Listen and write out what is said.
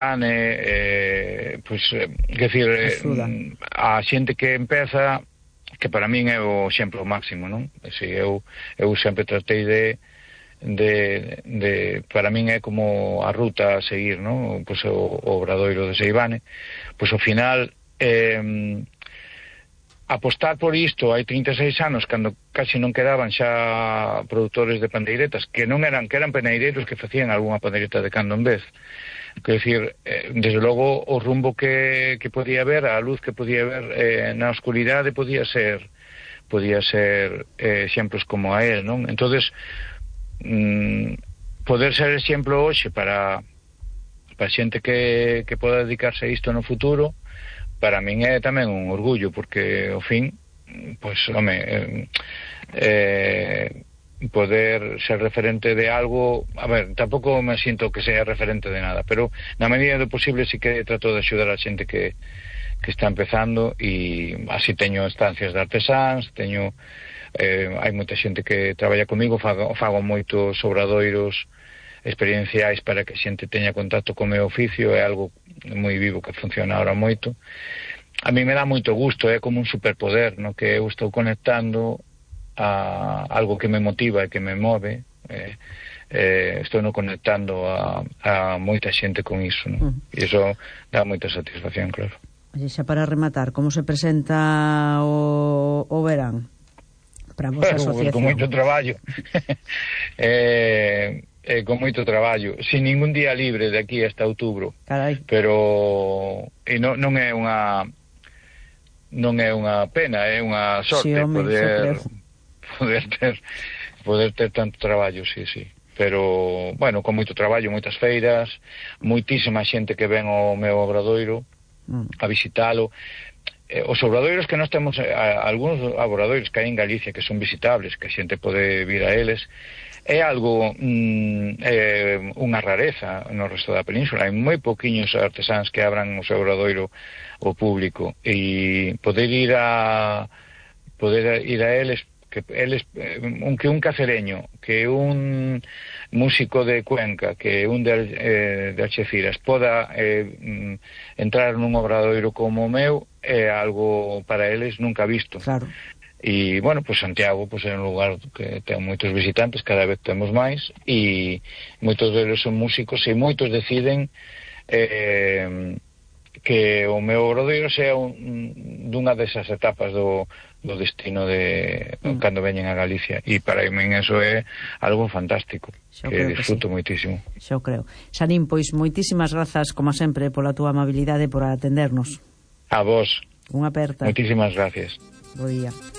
pois, quer dicir, a xente que empeza, que para min é o exemplo máximo, non? Eu sempre tratei de para min é como a ruta a seguir, non? Pois o Obradoiro de Seivane, pois ao final apostar por isto hai 36 anos, cando casi non quedaban xa produtores de pandeiretas, que eran pandeireiros que facían algunha pandeireta de cando en vez. Quer dicir, desde logo o rumbo que podía haber, a luz que podía haber na oscuridade podía ser exemplos como a él, non? Entonces, poder ser exemplo hoxe para xente que poda dedicarse a isto no futuro, para min é tamén un orgullo, porque ao fin, pois, home, poder ser referente de algo, a ver, tampouco me sinto que sea referente de nada, pero na medida do posible sí que trato de axudar a xente que está empezando, e así teño estancias de artesáns, hai moita xente que traballa comigo, fago moitos obradoiros experienciais para que a xente teña contacto co meu oficio, é algo moi vivo que funciona ahora moito. A mí me dá moito gusto, é como un superpoder, no que eu estou conectando a algo que me motiva e que me move, estou no conectando a moita xente con iso, non? E iso dá moita satisfacción, claro. Oye, xa para rematar, como se presenta o verán para a vosa asociación? Con moito traballo. Con moito traballo, sin ningún día libre de aquí hasta outubro. Carai. Pero non é unha pena, é unha sorte, sí, poder ter tanto traballo, sí. Pero, bueno, con moito traballo, moitas feiras, moitísima xente que ven ao meu obradoiro a visitalo. Os obradoiros que nós temos, algúns obradoiros que hai en Galicia que son visitables, que a xente pode vir a eles, é algo unha rareza no resto da península. Hai moi poquiños artesáns que abran o seu obradoiro ao público, e poder ir a eles, que un cacereño, que un músico de Cuenca, que un de Alxeciras poda entrar nun obradoiro como o meu, é algo para eles nunca visto. Claro. E, bueno, pues Santiago é un lugar que ten moitos visitantes, cada vez temos máis, e moitos deles son músicos, e moitos deciden que o meu obradoiro sea dunha desas etapas do destino de cando veñen a Galicia, e para min eso é algo fantástico, que disfruto moitísimo. Xa o creo. Xanín, pois moitísimas grazas, como sempre, pola túa amabilidade por atendernos. A vos. Unha aperta. Moitísimas gracias. Bo día.